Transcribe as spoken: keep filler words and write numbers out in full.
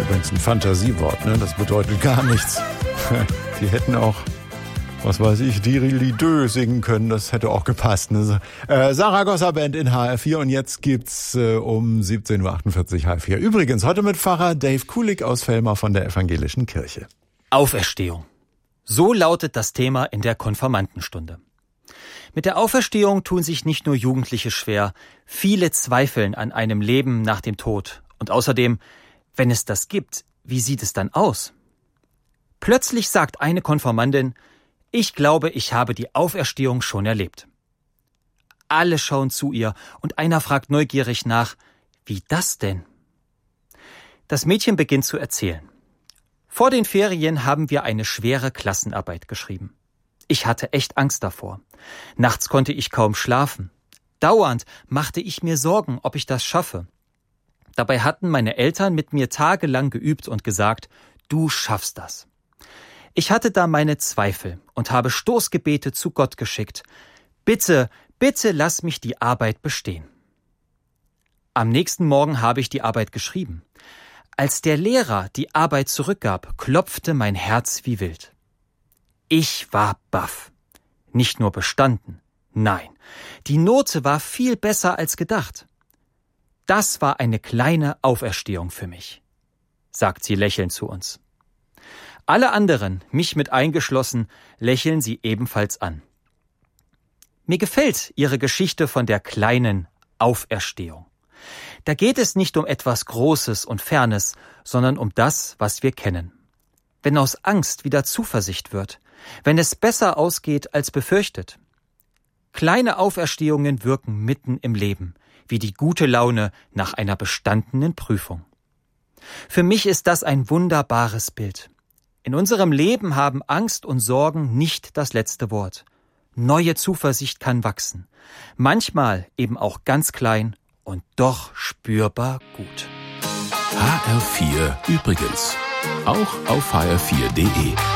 übrigens ein Fantasiewort, ne? Das bedeutet gar nichts. Die hätten auch, was weiß ich, Didgeridoo singen können, das hätte auch gepasst. Ne? Äh, Saragossa Band in H R vier und jetzt gibt's äh, um siebzehn Uhr achtundvierzig H R vier. Übrigens, heute mit Pfarrer Dave Kulik aus Vellmar von der Evangelischen Kirche. Auferstehung. So lautet das Thema in der Konfirmandenstunde. Mit der Auferstehung tun sich nicht nur Jugendliche schwer, viele zweifeln an einem Leben nach dem Tod. Und außerdem, wenn es das gibt, wie sieht es dann aus? Plötzlich sagt eine Konfirmandin, ich glaube, ich habe die Auferstehung schon erlebt. Alle schauen zu ihr und einer fragt neugierig nach, wie das denn? Das Mädchen beginnt zu erzählen. Vor den Ferien haben wir eine schwere Klassenarbeit geschrieben. Ich hatte echt Angst davor. Nachts konnte ich kaum schlafen. Dauernd machte ich mir Sorgen, ob ich das schaffe. Dabei hatten meine Eltern mit mir tagelang geübt und gesagt, du schaffst das. Ich hatte da meine Zweifel und habe Stoßgebete zu Gott geschickt. Bitte, bitte lass mich die Arbeit bestehen. Am nächsten Morgen habe ich die Arbeit geschrieben. Als der Lehrer die Arbeit zurückgab, klopfte mein Herz wie wild. Ich war baff. Nicht nur bestanden, nein, die Note war viel besser als gedacht. Das war eine kleine Auferstehung für mich, sagt sie lächelnd zu uns. Alle anderen, mich mit eingeschlossen, lächeln sie ebenfalls an. Mir gefällt ihre Geschichte von der kleinen Auferstehung. Da geht es nicht um etwas Großes und Fernes, sondern um das, was wir kennen. Wenn aus Angst wieder Zuversicht wird, wenn es besser ausgeht als befürchtet. Kleine Auferstehungen wirken mitten im Leben, wie die gute Laune nach einer bestandenen Prüfung. Für mich ist das ein wunderbares Bild. In unserem Leben haben Angst und Sorgen nicht das letzte Wort. Neue Zuversicht kann wachsen, manchmal eben auch ganz klein und doch spürbar gut. H R vier übrigens, auch auf h r vier punkt d e.